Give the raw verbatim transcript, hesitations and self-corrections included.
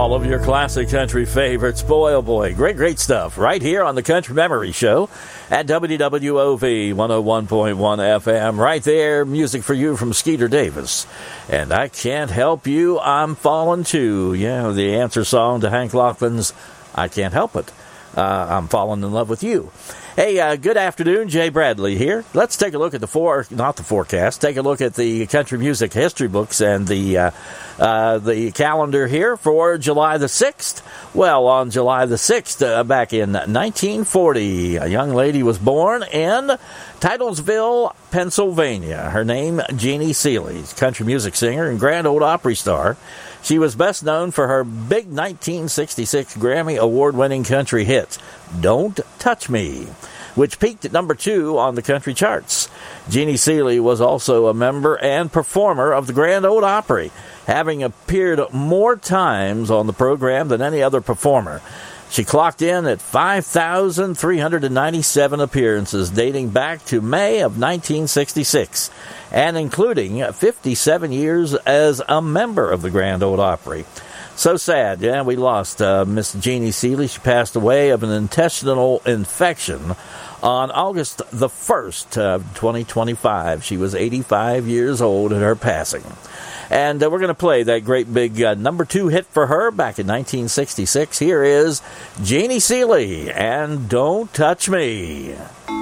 all of your classic country favorites. Boy, oh boy, great, great stuff right here on the Country Memory Show at W W O V one oh one point one F M. Right there, music for you from Skeeter Davis. And I Can't Help You, I'm Falling Too. Yeah, the answer song to Hank Laughlin's I Can't Help It. Uh, I'm falling in love with you. Hey, uh, good afternoon. Jay Bradley here. Let's take a look at the for not the forecast. Take a look at the country music history books and the uh, uh, the calendar here for July the sixth. Well, on July the sixth, uh, back in nineteen forty, a young lady was born in Titlesville, Pennsylvania. Her name, Jeannie Seely, country music singer and Grand Ole Opry star. She was best known for her big nineteen sixty-six Grammy award-winning country hit, Don't Touch Me, which peaked at number two on the country charts. Jeannie Seely was also a member and performer of the Grand Ole Opry, having appeared more times on the program than any other performer. She clocked in at five thousand three hundred ninety-seven appearances dating back to May of nineteen sixty-six, and including fifty-seven years as a member of the Grand Ole Opry. So sad, yeah, we lost uh, Miss Jeannie Seely. She passed away of an intestinal infection on August the first of twenty twenty-five. She was eighty-five years old at her passing. And uh, we're going to play that great big uh, number two hit for her back in nineteen sixty-six. Here is Jeannie Seely and Don't Touch Me.